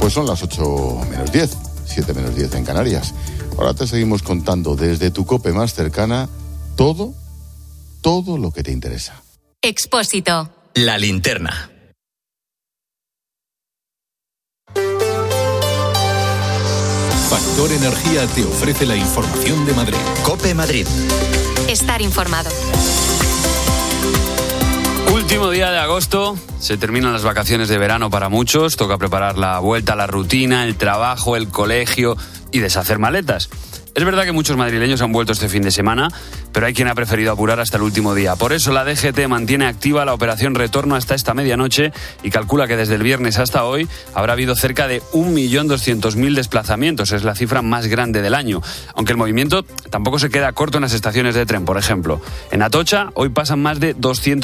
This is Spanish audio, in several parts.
Pues son las 8 menos 10, 7 menos 10 en Canarias. Ahora te seguimos contando desde tu COPE más cercana todo lo que te interesa. Expósito. La linterna. Factor Energía te ofrece la información de Madrid. COPE Madrid. Estar informado. Último día de agosto, se terminan las vacaciones de verano para muchos, toca preparar la vuelta a la rutina, el trabajo, el colegio y deshacer maletas. Es verdad que muchos madrileños han vuelto este fin de semana, pero hay quien ha preferido apurar hasta el último día. Por eso la DGT mantiene activa la operación Retorno hasta esta medianoche y calcula que desde el viernes hasta hoy habrá habido cerca de 1.200.000 desplazamientos. Es la cifra más grande del año. Aunque el movimiento tampoco se queda corto en las estaciones de tren, por ejemplo. En Atocha hoy pasan más de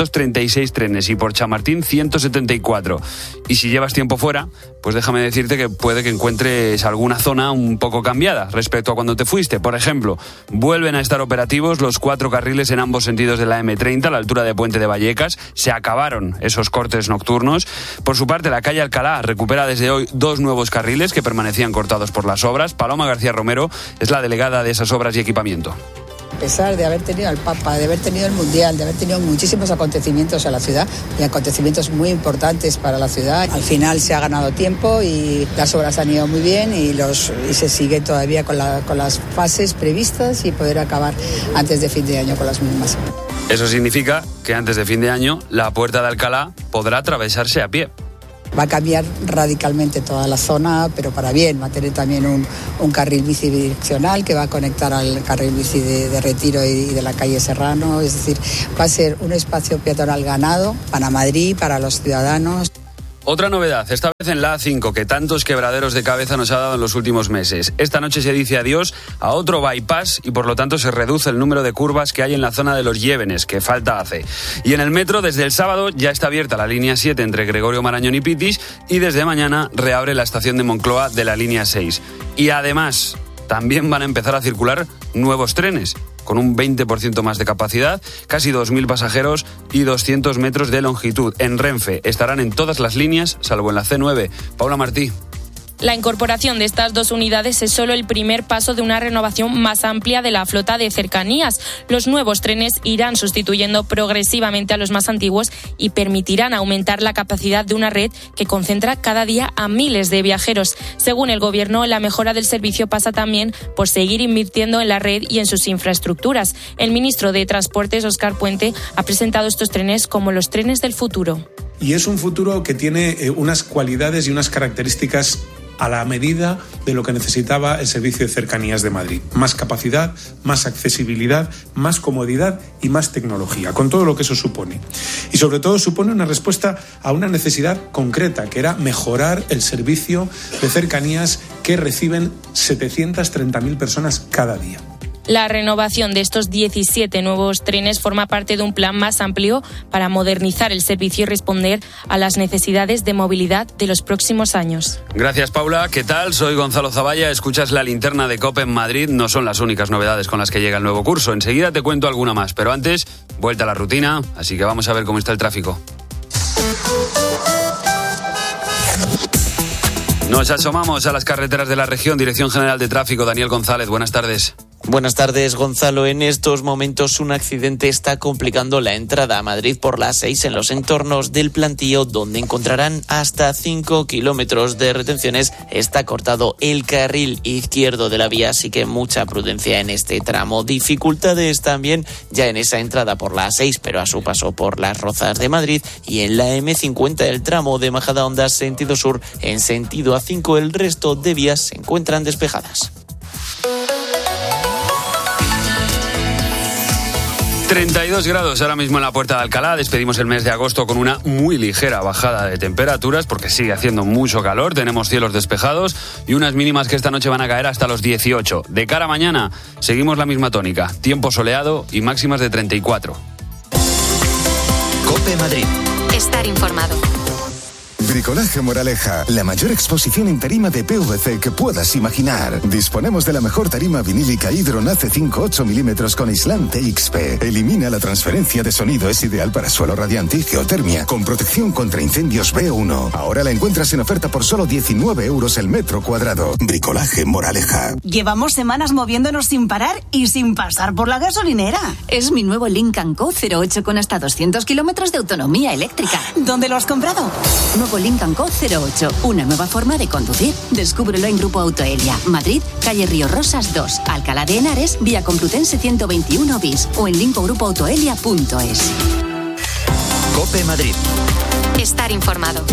236 trenes y por Chamartín 174. Y si llevas tiempo fuera, pues déjame decirte que puede que encuentres alguna zona un poco cambiada respecto a cuando te fuiste. Por ejemplo, vuelven a estar operativos los 4 carriles en ambos sentidos de la M30 a la altura de Puente de Vallecas. Se acabaron esos cortes nocturnos. Por su parte, la calle Alcalá recupera desde hoy 2 nuevos carriles que permanecían cortados por las obras. Paloma García Romero es la delegada de esas obras y equipamiento. A pesar de haber tenido al Papa, de haber tenido el Mundial, de haber tenido muchísimos acontecimientos en la ciudad y acontecimientos muy importantes para la ciudad, al final se ha ganado tiempo y las obras han ido muy bien y se sigue todavía con las fases previstas y poder acabar antes de fin de año con las mismas. Eso significa que antes de fin de año la Puerta de Alcalá podrá atravesarse a pie. Va a cambiar radicalmente toda la zona, pero para bien. Va a tener también un carril bici bidireccional que va a conectar al carril bici de Retiro y de la calle Serrano. Es decir, va a ser un espacio peatonal ganado para Madrid, para los ciudadanos. Otra novedad, esta vez en la A5, que tantos quebraderos de cabeza nos ha dado en los últimos meses. Esta noche se dice adiós a otro bypass y por lo tanto se reduce el número de curvas que hay en la zona de los Llévenes, que falta hace. Y en el metro, desde el sábado, ya está abierta la línea 7 entre Gregorio Marañón y Pitis y desde mañana reabre la estación de Moncloa de la línea 6. Y además, también van a empezar a circular nuevos trenes, con un 20% más de capacidad, casi 2.000 pasajeros y 200 metros de longitud. En Renfe estarán en todas las líneas, salvo en la C9. Paula Martí. La incorporación de estas 2 unidades es solo el primer paso de una renovación más amplia de la flota de cercanías. Los nuevos trenes irán sustituyendo progresivamente a los más antiguos y permitirán aumentar la capacidad de una red que concentra cada día a miles de viajeros. Según el Gobierno, la mejora del servicio pasa también por seguir invirtiendo en la red y en sus infraestructuras. El ministro de Transportes, Óscar Puente, ha presentado estos trenes como los trenes del futuro. Y es un futuro que tiene unas cualidades y unas características a la medida de lo que necesitaba el servicio de cercanías de Madrid. Más capacidad, más accesibilidad, más comodidad y más tecnología, con todo lo que eso supone. Y sobre todo supone una respuesta a una necesidad concreta, que era mejorar el servicio de cercanías que reciben 730.000 personas cada día. La renovación de estos 17 nuevos trenes forma parte de un plan más amplio para modernizar el servicio y responder a las necesidades de movilidad de los próximos años. Gracias, Paula. ¿Qué tal? Soy Gonzalo Zavalla. Escuchas la linterna de COPE en Madrid. No son las únicas novedades con las que llega el nuevo curso. Enseguida te cuento alguna más, pero antes, vuelta a la rutina. Así que vamos a ver cómo está el tráfico. Nos asomamos a las carreteras de la región. Dirección General de Tráfico, Daniel González. Buenas tardes. Buenas tardes, Gonzalo. En estos momentos un accidente está complicando la entrada a Madrid por la 6 en los entornos del Plantío, donde encontrarán hasta 5 kilómetros de retenciones. Está cortado el carril izquierdo de la vía, así que mucha prudencia en este tramo. Dificultades también ya en esa entrada por la 6, pero a su paso por las Rozas de Madrid, y en la M50 el tramo de Majadahonda sentido sur en sentido A5. El resto de vías se encuentran despejadas. 32 grados ahora mismo en la Puerta de Alcalá. Despedimos el mes de agosto con una muy ligera bajada de temperaturas porque sigue haciendo mucho calor. Tenemos cielos despejados y unas mínimas que esta noche van a caer hasta los 18. De cara a mañana seguimos la misma tónica. Tiempo soleado y máximas de 34. COPE Madrid. Estar informado. Bricolaje Moraleja, la mayor exposición en tarima de PVC que puedas imaginar. Disponemos de la mejor tarima vinílica Hydronace 5,8 milímetros con aislante XP. Elimina la transferencia de sonido, es ideal para suelo radiante y geotermia, con protección contra incendios B1. Ahora la encuentras en oferta por solo 19 euros el metro cuadrado. Bricolaje Moraleja. Llevamos semanas moviéndonos sin parar y sin pasar por la gasolinera. Es mi nuevo Lynk & Co 08 con hasta 200 kilómetros de autonomía eléctrica. ¿Dónde lo has comprado? Nuevo Lynk & Co 08, una nueva forma de conducir. Descúbrelo en Grupo Autoelia, Madrid, calle Río Rosas 2, Alcalá de Henares, vía Complutense 121 bis o en linkogrupoautoelia.es. COPE Madrid. Estar informado.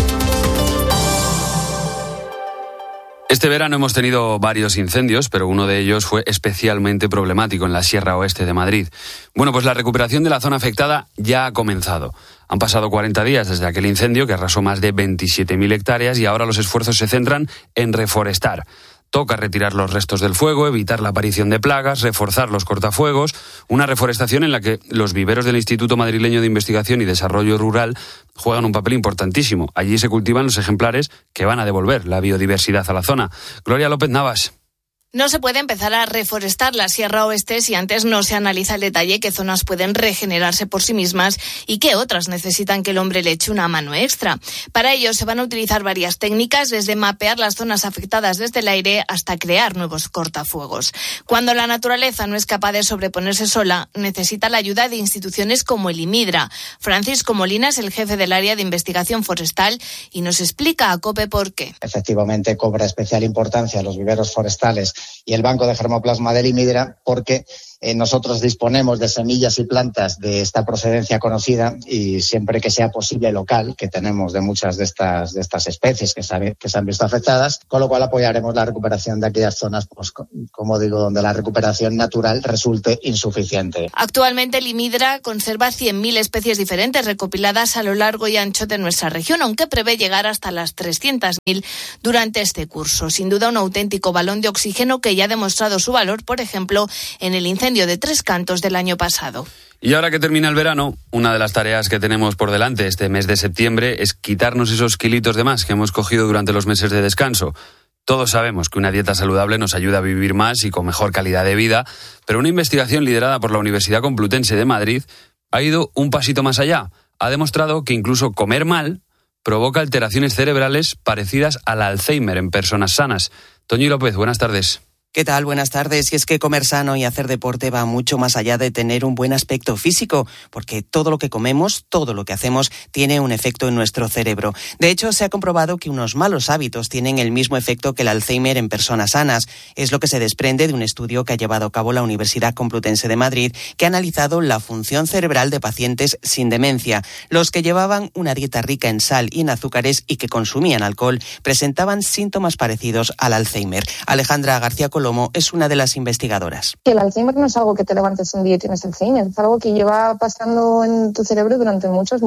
Este verano hemos tenido varios incendios, pero uno de ellos fue especialmente problemático en la Sierra Oeste de Madrid. Bueno, pues la recuperación de la zona afectada ya ha comenzado. Han pasado 40 días desde aquel incendio que arrasó más de 27.000 hectáreas y ahora los esfuerzos se centran en reforestar. Toca retirar los restos del fuego, evitar la aparición de plagas, reforzar los cortafuegos, una reforestación en la que los viveros del Instituto Madrileño de Investigación y Desarrollo Rural juegan un papel importantísimo. Allí se cultivan los ejemplares que van a devolver la biodiversidad a la zona. Gloria López Navas. No se puede empezar a reforestar la Sierra Oeste si antes no se analiza el detalle qué zonas pueden regenerarse por sí mismas y qué otras necesitan que el hombre le eche una mano extra. Para ello se van a utilizar varias técnicas, desde mapear las zonas afectadas desde el aire hasta crear nuevos cortafuegos. Cuando la naturaleza no es capaz de sobreponerse sola, necesita la ayuda de instituciones como el IMIDRA. Francisco Molina es el jefe del área de investigación forestal y nos explica a COPE por qué. Efectivamente cobra especial importancia los viveros forestales y el banco de germoplasma del IMIDRA porque nosotros disponemos de semillas y plantas de esta procedencia conocida y siempre que sea posible local, que tenemos de muchas de estas especies que se han visto afectadas, con lo cual apoyaremos la recuperación de aquellas zonas, pues, como digo, donde la recuperación natural resulte insuficiente. Actualmente el IMIDRA conserva 100.000 especies diferentes recopiladas a lo largo y ancho de nuestra región, aunque prevé llegar hasta las 300.000 durante este curso. Sin duda un auténtico balón de oxígeno que ya ha demostrado su valor, por ejemplo, en el incendio de Tres Cantos del año pasado. Y ahora que termina el verano, una de las tareas que tenemos por delante este mes de septiembre es quitarnos esos kilitos de más que hemos cogido durante los meses de descanso. Todos sabemos que una dieta saludable nos ayuda a vivir más y con mejor calidad de vida, pero una investigación liderada por la Universidad Complutense de Madrid ha ido un pasito más allá. Ha demostrado que incluso comer mal provoca alteraciones cerebrales parecidas al Alzheimer en personas sanas. Toñi López, buenas tardes. ¿Qué tal? Buenas tardes. Y es que comer sano y hacer deporte va mucho más allá de tener un buen aspecto físico, porque todo lo que comemos, todo lo que hacemos, tiene un efecto en nuestro cerebro. De hecho, se ha comprobado que unos malos hábitos tienen el mismo efecto que el Alzheimer en personas sanas. Es lo que se desprende de un estudio que ha llevado a cabo la Universidad Complutense de Madrid, que ha analizado la función cerebral de pacientes sin demencia. Los que llevaban una dieta rica en sal y en azúcares y que consumían alcohol presentaban síntomas parecidos al Alzheimer. Alejandra García Lomo es una de las investigadoras. El Alzheimer no es algo que te levantes un día y tienes Alzheimer, es algo que lleva pasando en tu cerebro durante muchos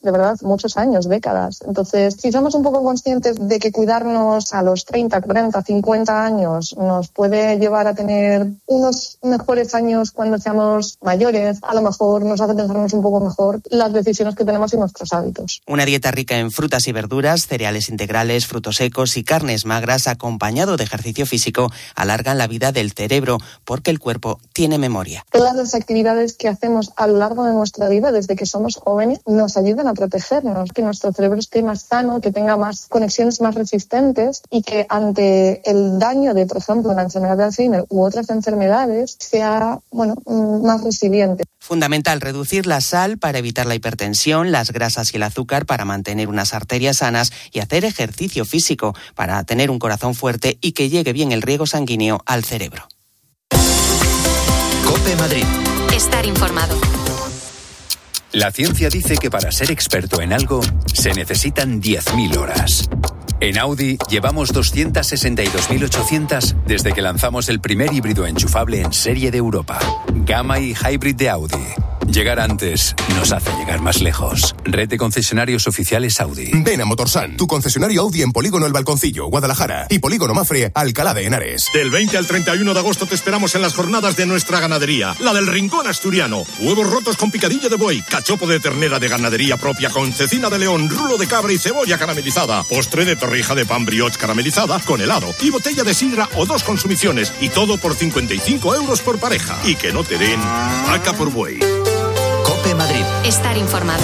años, décadas. Entonces, si somos un poco conscientes de que cuidarnos a los 30, 40, 50 años nos puede llevar a tener unos mejores años cuando seamos mayores, a lo mejor nos hace pensarnos un poco mejor las decisiones que tenemos y nuestros hábitos. Una dieta rica en frutas y verduras, cereales integrales, frutos secos y carnes magras acompañado de ejercicio físico alargan la vida del cerebro porque el cuerpo tiene memoria. Todas las actividades que hacemos a lo largo de nuestra vida desde que somos jóvenes nos ayudan a protegernos, que nuestro cerebro esté más sano, que tenga más conexiones más resistentes y que ante el daño de, por ejemplo, la enfermedad de Alzheimer u otras enfermedades sea más resiliente. Fundamental reducir la sal para evitar la hipertensión, las grasas y el azúcar para mantener unas arterias sanas y hacer ejercicio físico para tener un corazón fuerte y que llegue bien el riego sanguíneo al cerebro. COPE Madrid. Estar informado. La ciencia dice que para ser experto en algo se necesitan 10.000 horas. En Audi llevamos 262.800 desde que lanzamos el primer híbrido enchufable en serie de Europa. Gamma y Hybrid de Audi. Llegar antes nos hace llegar más lejos. Red de concesionarios oficiales Audi. Ven a Motorsan, tu concesionario Audi en Polígono El Balconcillo, Guadalajara, y Polígono Mafre, Alcalá de Henares. Del 20 al 31 de agosto te esperamos en las jornadas de nuestra ganadería, la del Rincón Asturiano. Huevos rotos con picadillo de buey, cachopo de ternera de ganadería propia con cecina de león, rulo de cabra y cebolla caramelizada, postre de torrija de pan brioche caramelizada con helado y botella de sidra o 2 consumiciones, y todo por 55 euros por pareja. Y que no te den vaca por buey. COPE Madrid. Estar informado.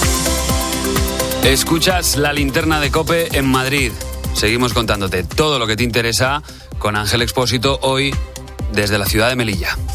Escuchas la linterna de COPE en Madrid. Seguimos contándote todo lo que te interesa con Ángel Expósito hoy desde la ciudad de Melilla.